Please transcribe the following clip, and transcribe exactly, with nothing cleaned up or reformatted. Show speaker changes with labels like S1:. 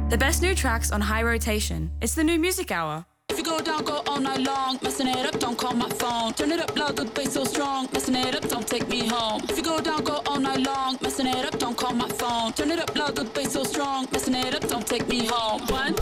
S1: The best new tracks on high rotation. It's the new music hour.
S2: If you go down, go all night long, messing it up, don't call my phone. Turn it up loud, the bass so strong, messing it up, don't take me home. If you go down, go all night long, messing it up, don't call my phone. Turn it up loud, the bass so strong, messing it up, don't take me home. One,